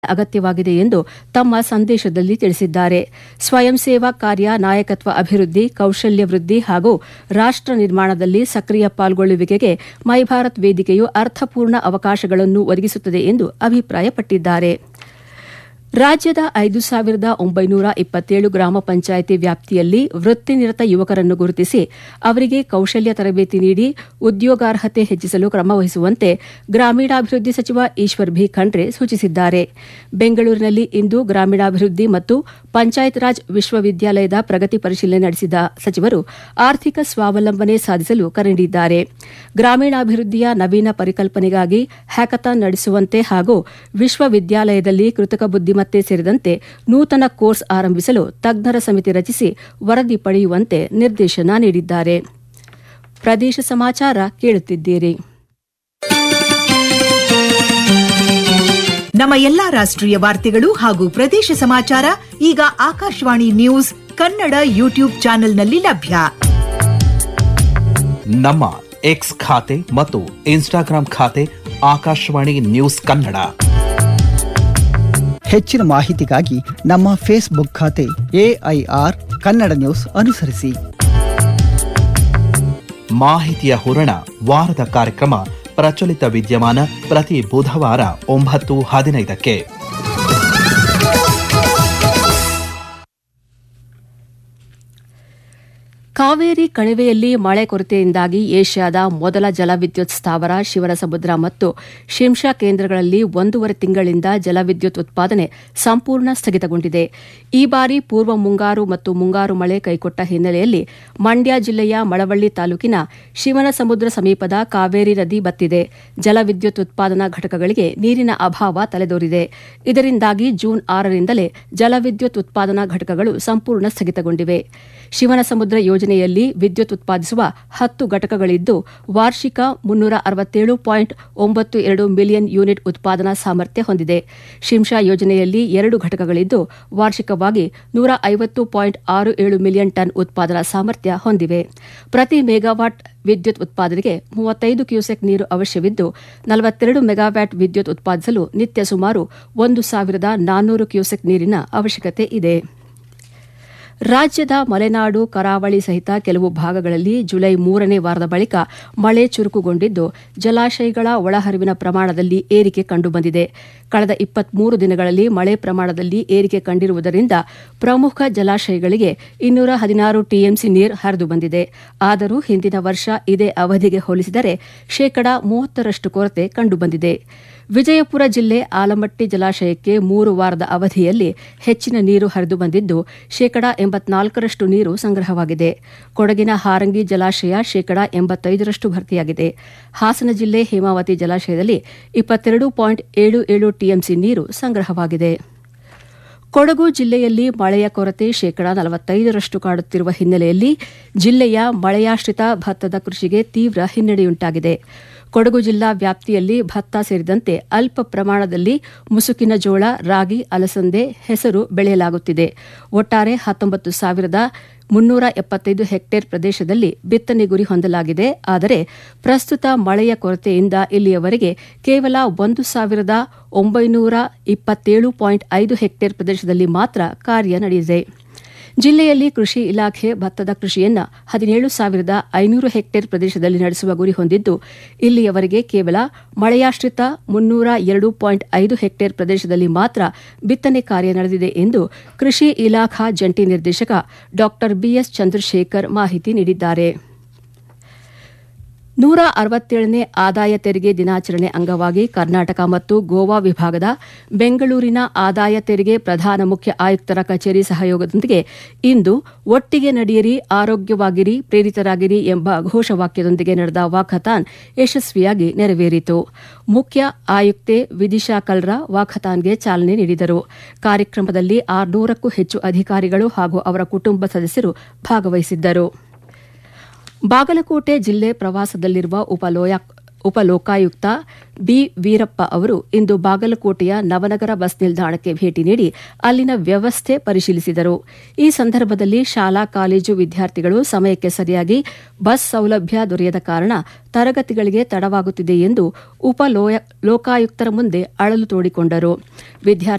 ಅಗತ್ಯವಾಗಿದೆ ಎಂದು ತಮ್ಮ ಸಂದೇಶದಲ್ಲಿ ತಿಳಿಸಿದ್ದಾರೆ. ಸ್ವಯಂ ಸೇವಾ ಕಾರ್ಯ, ನಾಯಕತ್ವ ಅಭಿವೃದ್ಧಿ, ಕೌಶಲ್ಯ ವೃದ್ಧಿ ಹಾಗೂ ರಾಷ್ಟ ನಿರ್ಮಾಣದಲ್ಲಿ ಸಕ್ರಿಯ ಪಾಲ್ಗೊಳ್ಳುವಿಕೆಗೆ ಮೈ ಭಾರತ್ ವೇದಿಕೆಯು ಅರ್ಥಪೂರ್ಣ ಅವಕಾಶಗಳನ್ನು ಒದಗಿಸುತ್ತದೆ ಎಂದು ಅಭಿಪ್ರಾಯಪಟ್ಟಿದ್ದಾರೆ. ರಾಜ್ಯದ 5,927 ಗ್ರಾಮ ಪಂಚಾಯಿತಿ ವ್ಯಾಪ್ತಿಯಲ್ಲಿ ವೃತ್ತಿನಿರತ ಯುವಕರನ್ನು ಗುರುತಿಸಿ ಅವರಿಗೆ ಕೌಶಲ್ಯ ತರಬೇತಿ ನೀಡಿ ಉದ್ಯೋಗಾರ್ಹತೆ ಹೆಚ್ಚಿಸಲು ಕ್ರಮ ವಹಿಸುವಂತೆ ಗ್ರಾಮೀಣಾಭಿವೃದ್ಧಿ ಸಚಿವ ಈಶ್ವರ್ ಭಿ ಖಂಡ್ರೆ ಸೂಚಿಸಿದ್ದಾರೆ. ಬೆಂಗಳೂರಿನಲ್ಲಿ ಇಂದು ಗ್ರಾಮೀಣಾಭಿವೃದ್ಧಿ ಮತ್ತು ಪಂಚಾಯತ್ ರಾಜ್ ವಿಶ್ವವಿದ್ಯಾಲಯದ ಪ್ರಗತಿ ಪರಿಶೀಲನೆ ನಡೆಸಿದ ಸಚಿವರು ಆರ್ಥಿಕ ಸ್ವಾವಲಂಬನೆ ಸಾಧಿಸಲು ಕರೆ ನೀಡಿದ್ದಾರೆ. ಗ್ರಾಮೀಣಾಭಿವೃದ್ಧಿಯ ನವೀನ ಪರಿಕಲ್ಪನೆಗಾಗಿ ಹ್ಯಾಕಥಾನ್ ನಡೆಸುವಂತೆ ಹಾಗೂ ವಿಶ್ವವಿದ್ಯಾಲಯದಲ್ಲಿ ಕೃತಕ ಬುದ್ಧಿಮತ್ತೆ ಸೇರಿದಂತೆ ನೂತನ ಕೋರ್ಸ್ ಆರಂಭಿಸಲು ತಜ್ಞರ ಸಮಿತಿ ರಚಿಸಿ ವರದಿ ಪಡೆಯುವಂತೆ ನಿರ್ದೇಶನ ನೀಡಿದ್ದಾರೆ. ಪ್ರದೇಶ ಸಮಾಚಾರ ಕೇಳುತ್ತಿದ್ದೀರಿ. ನಮ್ಮ ಎಲ್ಲಾ ರಾಷ್ಟ್ರೀಯ ವಾರ್ತೆಗಳು ಹಾಗೂ ಪ್ರದೇಶ ಸಮಾಚಾರ ಈಗ ಆಕಾಶವಾಣಿ ನ್ಯೂಸ್ ಕನ್ನಡ ಯೂಟ್ಯೂಬ್ ಚಾನೆಲ್ನಲ್ಲಿ ಲಭ್ಯ. ನಮ್ಮ ಎಕ್ಸ್ ಖಾತೆ ಮತ್ತು ಇನ್ಸ್ಟಾಗ್ರಾಂ ಖಾತೆ ಆಕಾಶವಾಣಿ ನ್ಯೂಸ್ ಕನ್ನಡ. ಹೆಚ್ಚಿನ ಮಾಹಿತಿಗಾಗಿ ನಮ್ಮ ಫೇಸ್ಬುಕ್ ಖಾತೆ AIR ಕನ್ನಡ ನ್ಯೂಸ್ ಅನುಸರಿಸಿ. ಮಾಹಿತಿಯ ಹೂರಣ ವಾರದ ಕಾರ್ಯಕ್ರಮ ಪ್ರಚಲಿತ ವಿದ್ಯಮಾನ ಪ್ರತಿ ಬುಧವಾರ 9:15ಕ್ಕೆ. ಕಾವೇರಿ ಕಣಿವೆಯಲ್ಲಿ ಮಳೆ ಕೊರತೆಯಿಂದಾಗಿ ಏಷ್ಯಾದ ಮೊದಲ ಜಲವಿದ್ಯುತ್ ಸ್ಥಾವರ ಶಿವನಸಮುದ್ರ ಮತ್ತು ಶಿಂಷಾ ಕೇಂದ್ರಗಳಲ್ಲಿ 1.5 ತಿಂಗಳಿಂದ ಜಲವಿದ್ಯುತ್ ಉತ್ಪಾದನೆ ಸಂಪೂರ್ಣ ಸ್ಥಗಿತಗೊಂಡಿದೆ. ಈ ಬಾರಿ ಪೂರ್ವ ಮುಂಗಾರು ಮತ್ತು ಮುಂಗಾರು ಮಳೆ ಕೈಕೊಟ್ಟ ಹಿನ್ನೆಲೆಯಲ್ಲಿ ಮಂಡ್ಯ ಜಿಲ್ಲೆಯ ಮಳವಳ್ಳಿ ತಾಲೂಕಿನ ಶಿವನಸಮುದ್ರ ಸಮೀಪದ ಕಾವೇರಿ ನದಿ ಬತ್ತಿದೆ. ಜಲವಿದ್ಯುತ್ ಉತ್ಪಾದನಾ ಘಟಕಗಳಿಗೆ ನೀರಿನ ಅಭಾವ ತಲೆದೋರಿದೆ. ಇದರಿಂದಾಗಿ ಜೂನ್ 6ರಿಂದಲೇ ಜಲವಿದ್ಯುತ್ ಉತ್ಪಾದನಾ ಘಟಕಗಳು ಸಂಪೂರ್ಣ ಸ್ಥಗಿತಗೊಂಡಿವೆ. ಶಿವನಸಮುದ್ರ ಯೋಜನೆಯಲ್ಲಿ ವಿದ್ಯುತ್ ಉತ್ಪಾದಿಸುವ 10 ಘಟಕಗಳಿದ್ದು ವಾರ್ಷಿಕ 367.92 ಮಿಲಿಯನ್ ಯೂನಿಟ್ ಉತ್ಪಾದನಾ ಸಾಮರ್ಥ್ಯ ಹೊಂದಿದೆ. ಶಿಂಷಾ ಯೋಜನೆಯಲ್ಲಿ 2 ಘಟಕಗಳಿದ್ದು ವಾರ್ಷಿಕವಾಗಿ 150.67 ಮಿಲಿಯನ್ ಟನ್ ಉತ್ಪಾದನಾ ಸಾಮರ್ಥ್ಯ ಹೊಂದಿವೆ. ಪ್ರತಿ ಮೆಗಾವಾಟ್ ವಿದ್ಯುತ್ ಉತ್ಪಾದನೆಗೆ 35 ಕ್ಯೂಸೆಕ್ ನೀರು ಅವಶ್ಯವಿದ್ದು 42 ಮೆಗಾವ್ಯಾಟ್ ವಿದ್ಯುತ್ ಉತ್ಪಾದಿಸಲು ನಿತ್ಯ ಸುಮಾರು 1,400 ಕ್ಯೂಸೆಕ್ ನೀರಿನ ಅವಶ್ಯಕತೆ ಇದೆ. ರಾಜ್ಯದ ಮಲೆನಾಡು, ಕರಾವಳಿ ಸಹಿತ ಕೆಲವು ಭಾಗಗಳಲ್ಲಿ ಜುಲೈ 3ನೇ ವಾರದ ಬಳಿಕ ಮಳೆ ಚುರುಕುಗೊಂಡಿದ್ದು ಜಲಾಶಯಗಳ ಒಳಹರಿವಿನ ಪ್ರಮಾಣದಲ್ಲಿ ಏರಿಕೆ ಕಂಡುಬಂದಿದೆ. ಕಳೆದ 23 ದಿನಗಳಲ್ಲಿ ಮಳೆ ಪ್ರಮಾಣದಲ್ಲಿ ಏರಿಕೆ ಕಂಡಿರುವುದರಿಂದ ಪ್ರಮುಖ ಜಲಾಶಯಗಳಿಗೆ 216 ಟಿಎಂಸಿ ನೀರು ಹರಿದು ಬಂದಿದೆ. ಆದರೂ ಹಿಂದಿನ ವರ್ಷ ಇದೇ ಅವಧಿಗೆ ಹೋಲಿಸಿದರೆ ಶೇಕಡಾ 30ರಷ್ಟು ಕೊರತೆ ಕಂಡುಬಂದಿದೆ. ವಿಜಯಪುರ ಜಿಲ್ಲೆ ಆಲಮಟ್ಟಿ ಜಲಾಶಯಕ್ಕೆ 3 ವಾರದ ಅವಧಿಯಲ್ಲಿ ಹೆಚ್ಚಿನ ನೀರು ಹರಿದು ಬಂದಿದ್ದು ಶೇಕಡಾ 84ರಷ್ಟು ನೀರು ಸಂಗ್ರಹವಾಗಿದೆ. ಕೊಡಗಿನ ಹಾರಂಗಿ ಜಲಾಶಯ ಶೇಕಡಾ 85ರಷ್ಟು ಭರ್ತಿಯಾಗಿದೆ. ಹಾಸನ ಜಿಲ್ಲೆ ಹೇಮಾವತಿ ಜಲಾಶಯದಲ್ಲಿ 22.77 ಟಿಎಂಸಿ ನೀರು ಸಂಗ್ರಹವಾಗಿದೆ. ಕೊಡಗು ಜಿಲ್ಲೆಯಲ್ಲಿ ಮಳೆಯ ಕೊರತೆ ಶೇಕಡಾ 45ರಷ್ಟು ಕಾಡುತ್ತಿರುವ ಹಿನ್ನೆಲೆಯಲ್ಲಿ ಜಿಲ್ಲೆಯ ಮಳೆಯಾಶ್ರಿತ ಭತ್ತದ ಕೃಷಿಗೆ ತೀವ್ರ ಹಿನ್ನಡೆಯುಂಟಾಗಿದೆ. ಕೊಡಗು ಜಿಲ್ಲಾ ವ್ಯಾಪ್ತಿಯಲ್ಲಿ ಭತ್ತ ಸೇರಿದಂತೆ ಅಲ್ಪ ಪ್ರಮಾಣದಲ್ಲಿ ಮುಸುಕಿನ ಜೋಳ, ರಾಗಿ, ಅಲಸಂದೆ, ಹೆಸರು ಬೆಳೆಯಲಾಗುತ್ತಿದೆ. ಒಟ್ಟಾರೆ 19,375 ಹೆಕ್ಟೇರ್ ಪ್ರದೇಶದಲ್ಲಿ ಬಿತ್ತನೆ ಗುರಿ ಹೊಂದಲಾಗಿದೆ. ಆದರೆ ಪ್ರಸ್ತುತ ಮಳೆಯ ಕೊರತೆಯಿಂದ ಇಲ್ಲಿಯವರೆಗೆ ಕೇವಲ 1,927.5 ಹೆಕ್ಟೇರ್ ಪ್ರದೇಶದಲ್ಲಿ ಮಾತ್ರ ಕಾರ್ಯ ನಡೆದಿದೆ. ಜಿಲ್ಲೆಯಲ್ಲಿ ಕೃಷಿ ಇಲಾಖೆ ಭತ್ತದ ಕೃಷಿಯನ್ನು 17,500 ಹೆಕ್ಟೇರ್ ಪ್ರದೇಶದಲ್ಲಿ ನಡೆಸುವ ಗುರಿ ಹೊಂದಿದ್ದು ಇಲ್ಲಿಯವರೆಗೆ ಕೇವಲ ಮಳೆಯಾಶ್ರಿತ 302.5 ಹೆಕ್ಟೇರ್ ಪ್ರದೇಶದಲ್ಲಿ ಮಾತ್ರ ಬಿತ್ತನೆ ಕಾರ್ಯ ನಡೆದಿದೆ ಎಂದು ಕೃಷಿ ಇಲಾಖಾ ಜಂಟಿ ನಿರ್ದೇಶಕ ಡಾ ಬಿಎಸ್ ಚಂದ್ರಶೇಖರ್ ಮಾಹಿತಿ ನೀಡಿದ್ದಾರೆ. 167ನೇ ಆದಾಯ ತೆರಿಗೆ ದಿನಾಚರಣೆ ಅಂಗವಾಗಿ ಕರ್ನಾಟಕ ಮತ್ತು ಗೋವಾ ವಿಭಾಗದ ಬೆಂಗಳೂರಿನ ಆದಾಯ ತೆರಿಗೆ ಪ್ರಧಾನ ಮುಖ್ಯ ಆಯುಕ್ತರ ಕಚೇರಿ ಸಹಯೋಗದೊಂದಿಗೆ ಇಂದು ಒಟ್ಟಿಗೆ ನಡೆಯಿರಿ, ಆರೋಗ್ಯವಾಗಿರಿ, ಪ್ರೇರಿತರಾಗಿರಿ ಎಂಬ ಘೋಷವಾಕ್ಯದೊಂದಿಗೆ ನಡೆದ ವಾಕಥಾನ್ ಯಶಸ್ವಿಯಾಗಿ ನೆರವೇರಿತು. ಮುಖ್ಯ ಆಯುಕ್ತೆ ವಿದಿಶಾ ಕಲ್ರಾ ವಾಕಥಾನ್ಗೆ ಚಾಲನೆ ನೀಡಿದರು. ಕಾರ್ಯಕ್ರಮದಲ್ಲಿ 600ಕ್ಕೂ ಹೆಚ್ಚು ಅಧಿಕಾರಿಗಳು ಹಾಗೂ ಅವರ ಕುಟುಂಬ ಸದಸ್ಯರು ಭಾಗವಹಿಸಿದ್ದರು. ಬಾಗಲಕೋಟೆ ಜಿಲ್ಲೆ ಪ್ರವಾಸದಲ್ಲಿರುವ ಉಪಲೋಕಾಯುಕ್ತ ಬಿ ವೀರಪ್ಪ ಅವರು ಇಂದು ಬಾಗಲಕೋಟೆಯ ನವನಗರ ಬಸ್ ನಿಲ್ದಾಣಕ್ಕೆ ಭೇಟಿ ನೀಡಿ ಅಲ್ಲಿನ ವ್ಯವಸ್ಥೆ ಪರಿಶೀಲಿಸಿದರು. ಈ ಸಂದರ್ಭದಲ್ಲಿ ಶಾಲಾ ಕಾಲೇಜು ವಿದ್ಯಾರ್ಥಿಗಳು ಸಮಯಕ್ಕೆ ಸರಿಯಾಗಿ ಬಸ್ ಸೌಲಭ್ಯ ದೊರೆಯದ ಕಾರಣ ತರಗತಿಗಳಿಗೆ ತಡವಾಗುತ್ತಿದೆ ಎಂದು ಉಪಲೋಕಾಯುಕ್ತರ ಮುಂದೆ ಅಳಲು ತೋಡಿಕೊಂಡರು.